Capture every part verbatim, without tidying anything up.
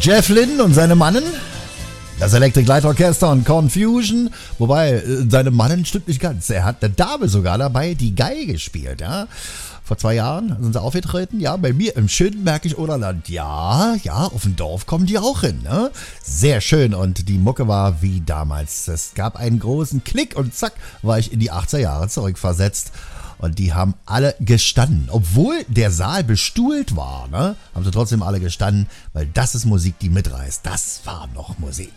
Jeff Lynne und seine Mannen. Das Electric Light Orchester und Confusion. Wobei, seine Mannen stimmt nicht ganz. Er hat eine Dame sogar dabei, die Geige spielt, ja. Vor zwei Jahren sind sie aufgetreten, ja, bei mir im schönen Märkisch Oderland. Ja, ja, auf dem Dorf kommen die auch hin, ne? Sehr schön und die Mucke war wie damals. Es gab einen großen Klick und zack, war ich in die achtziger Jahre zurückversetzt. Und die haben alle gestanden. Obwohl der Saal bestuhlt war, ne, haben sie trotzdem alle gestanden, weil das ist Musik, die mitreißt. Das war noch Musik.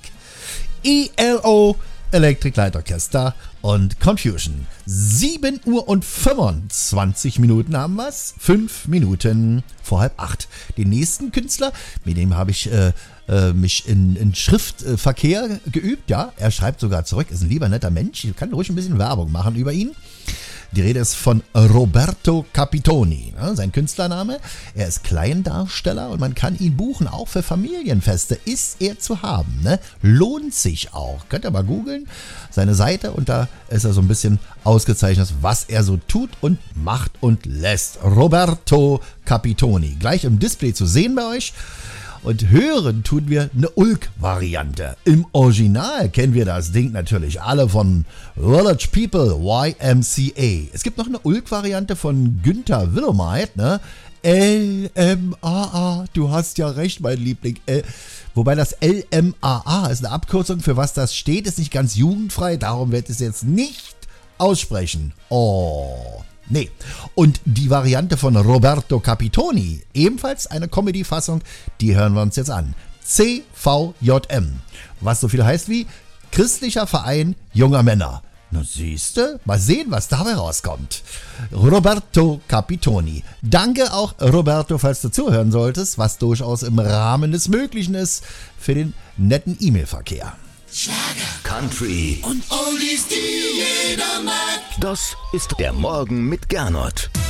E L O, Electric Light Orchester und Confusion. sieben Uhr und fünfundzwanzig Minuten haben wir's. Fünf Minuten vor halb acht. Den nächsten Künstler, mit dem habe ich äh, äh, mich in, in Schriftverkehr geübt. Ja, er schreibt sogar zurück, ist ein lieber netter Mensch. Ich kann ruhig ein bisschen Werbung machen über ihn. Die Rede ist von Roberto Capitoni, ne, sein Künstlername. Er ist Kleindarsteller und man kann ihn buchen, auch für Familienfeste ist er zu haben. Ne? Lohnt sich auch. Könnt ihr mal googeln, seine Seite, und da ist er so ein bisschen ausgezeichnet, was er so tut und macht und lässt. Roberto Capitoni, gleich im Display zu sehen bei euch. Und hören tun wir eine Ulk-Variante. Im Original kennen wir das Ding natürlich alle von Village People, Y M C A. Es gibt noch eine Ulk-Variante von Günther Willomeit, ne? L M A A, du hast ja recht, mein Liebling. Äh, wobei das L M A A ist eine Abkürzung, für was das steht, ist nicht ganz jugendfrei, darum wird es jetzt nicht aussprechen. Oh, nee. Und die Variante von Roberto Capitoni, ebenfalls eine Comedy-Fassung, die hören wir uns jetzt an. C V J M, was so viel heißt wie Christlicher Verein junger Männer. Na siehste, mal sehen, was dabei rauskommt. Roberto Capitoni. Danke auch, Roberto, falls du zuhören solltest, was durchaus im Rahmen des Möglichen ist, für den netten E-Mail-Verkehr. Schlager, Country und Oldies, die jeder mag. Das ist der Morgen mit Gernot.